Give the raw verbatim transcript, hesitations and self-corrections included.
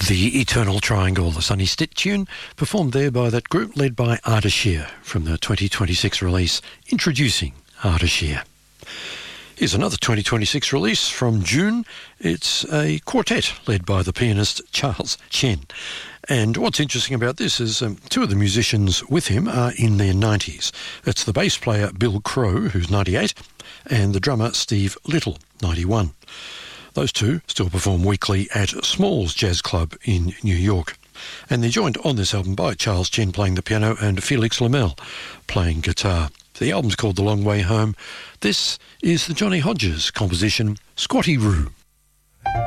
The Eternal Triangle, the Sonny Stitt tune, performed there by that group led by Ardeshir from the twenty twenty-six release Introducing Ardeshir. Here's another twenty twenty-six release from June. It's a quartet led by the pianist Charles Chen. And what's interesting about this is um, two of the musicians with him are in their nineties. It's the bass player Bill Crow, who's ninety-eight, and the drummer Steve Little, ninety-one. Those two still perform weekly at Smalls Jazz Club in New York. And they're joined on this album by Charles Chen playing the piano and Felix Lamel playing guitar. The album's called The Long Way Home. This is the Johnny Hodges composition, Squatty Roo.